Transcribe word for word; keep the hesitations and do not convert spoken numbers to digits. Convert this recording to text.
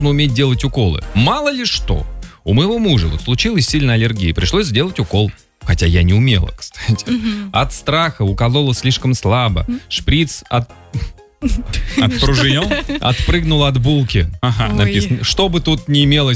уметь делать уколы. Мало ли что. У моего мужа вот случилась сильная аллергия, пришлось сделать укол. Хотя я не умела, кстати. Mm-hmm. От страха уколола слишком слабо. Mm-hmm. Шприц от... Отпружинил? Отпрыгнул от булки. Ага. Написано. Что бы тут ни имелось